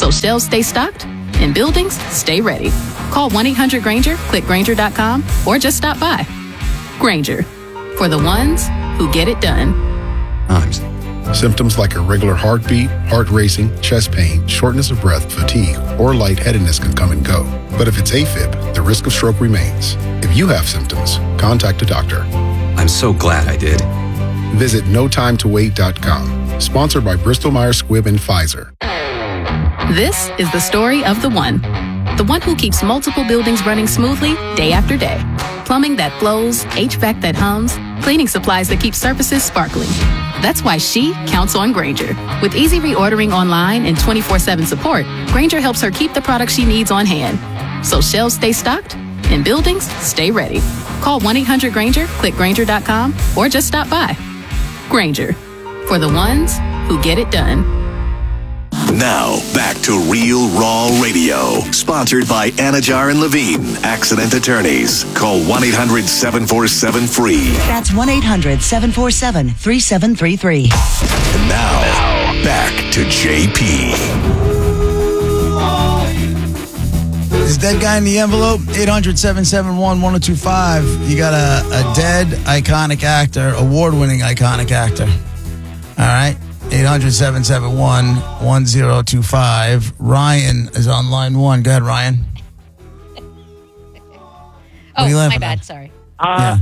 so shelves stay stocked and buildings stay ready. Call 1-800-GRANGER, click Grainger.com, or just stop by. Grainger, for the ones who get it done. Symptoms like irregular heartbeat, heart racing, chest pain, shortness of breath, fatigue, or lightheadedness can come and go. But if it's AFib, the risk of stroke remains. If you have symptoms, contact a doctor. I'm so glad I did. Visit notimetowait.com. Sponsored by Bristol-Myers Squibb and Pfizer. This is the story of the one who keeps multiple buildings running smoothly day after day. Plumbing that flows, HVAC that hums, cleaning supplies that keep surfaces sparkling. That's why she counts on Grainger. With easy reordering online and 24/7 support, Grainger helps her keep the products she needs on hand. So shelves stay stocked and buildings stay ready. Call 1-800-GRANGER, click Grainger.com, or just stop by. Grainger, for the ones who get it done. Now, back to Real Raw Radio. Sponsored by Anajar and Levine, accident attorneys. Call 1-800-747-FREE. That's 1-800-747-3733. And now, back to JP. Is dead guy in the envelope? 800-771-1025. You got a dead iconic actor, award-winning iconic actor. All right. 800-771-1025. Ryan is on line one. Go ahead, Ryan. Oh, my at? bad. Sorry. Yeah,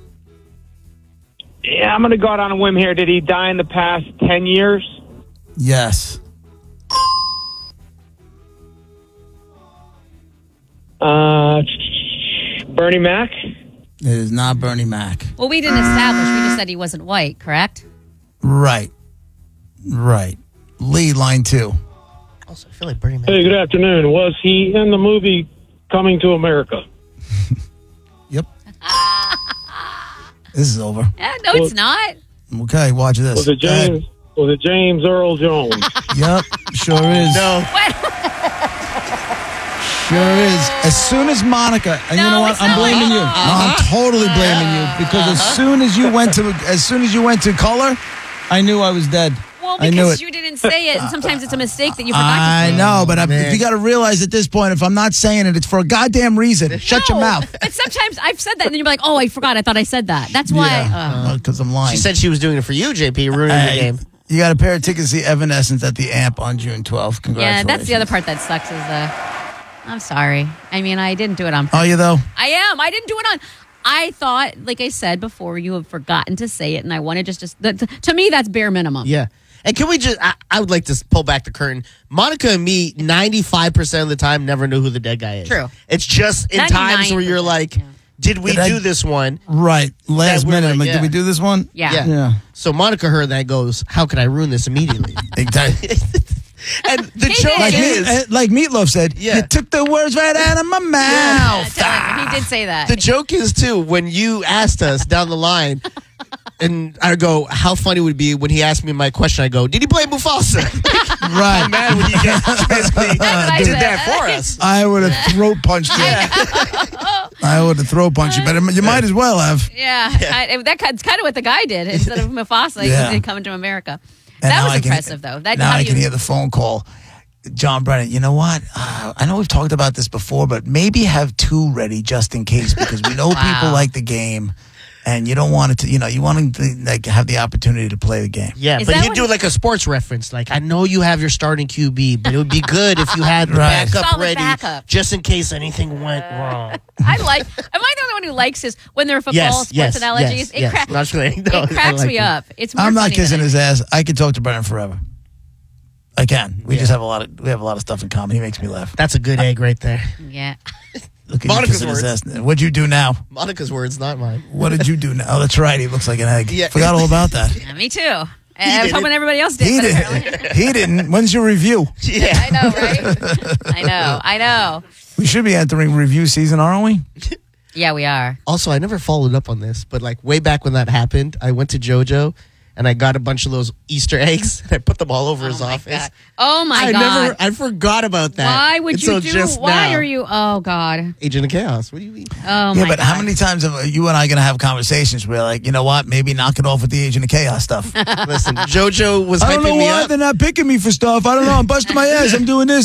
I'm going to go out on a whim here. Did he die in the past 10 years? Yes. Bernie Mac? It is not Bernie Mac. Well, we didn't establish. We just said he wasn't white, correct? Right. Lee, line two. Also, I feel like Bernie Mac. Hey, good afternoon. Was he in the movie Coming to America? Yep. This is over. No, it's not. Okay, watch this. Was it James Earl Jones? Yep, sure is. No. Sure is. As soon as Monica, and you know what? I'm blaming you. No, I'm totally blaming you because as soon as you went to color, I knew I was dead. Well, I knew because it. you didn't say it, and sometimes it's a mistake that you forgot to I say. know, but you got to realize at this point, if I'm not saying it, it's for a goddamn reason. Shut your mouth. But sometimes I've said that, and then you're like, "Oh, I forgot. I thought I said that." That's why. Because I'm lying. She said she was doing it for you, JP, ruining the game. You got a pair of tickets to see Evanescence at the Amp on June 12th. Congratulations. Yeah, that's the other part that sucks is I'm sorry. I mean, I didn't do it on purpose. Are you, though? I am. I didn't do it on... I thought, like I said before, you have forgotten to say it, and I wanted just to me, that's bare minimum. Yeah. And can we just... I would like to pull back the curtain. Monica and me, 95% of the time, never knew who the dead guy is. True. It's just in times where you're like, did we do this one? Right. Last minute. like, Did we do this one? Yeah. So Monica heard that and goes, how could I ruin this immediately? Exactly. And the joke is... like Meatloaf said, you took the words right out of my mouth. He did say that. The joke is, too, when you asked us down the line, and I go, how funny would it be when he asked me my question, I go, did he play Mufasa? Right. I'm mad when you get basically did that for us. I would have throat punched you. I would have throat punched you, but you might as well have. Yeah. That's kind of what the guy did. Instead of Mufasa, he did Coming to America. And that was impressive, though. Now I can hear the phone call. John Brennan, you know what? I know we've talked about this before, but maybe have two ready just in case because we know people like the game. And you don't want it to, you want to like have the opportunity to play the game. Yeah, but you do it like a sports reference. Like, I know you have your starting QB, but it would be good if you had the backup ready just in case anything went wrong. Am I the only one who likes his when they're football sports analogies? It cracks me up. It's more I'm not funny kissing his ass. I can talk to Brennan forever. I can. We just have a lot of stuff in common. He makes me laugh. That's a good egg right there. Yeah. Look at Monica's you kissing his ass. What'd you do now? Monica's words, not mine. What did you do now? Oh, that's right. He looks like an egg. Yeah. Forgot all about that. Yeah, me too. I was hoping everybody else did. He He didn't. When's your review? Yeah. I know, right? I know. We should be entering review season, aren't we? Yeah, we are. Also, I never followed up on this, but like way back when that happened, I went to JoJo and I got a bunch of those Easter eggs and I put them all over his office. God. Oh my God. I forgot about that. Why would you do? Why are you? Oh God. Agent of Chaos. What do you mean? Oh yeah, my but God. how many times have you and I going to have conversations where, like, you know what? Maybe knock it off with the Agent of Chaos stuff. Listen, JoJo was hyping me up. I don't know why they're not picking me for stuff. I don't know. I'm busting my ass. I'm doing this.